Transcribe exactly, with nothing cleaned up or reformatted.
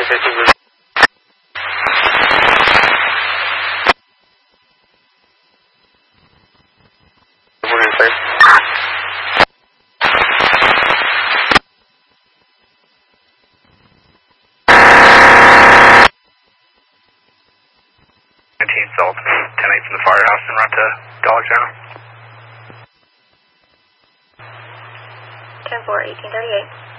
Sold. ten eight from the firehouse and run to Dollar General. ten four, eighteen thirty-eight.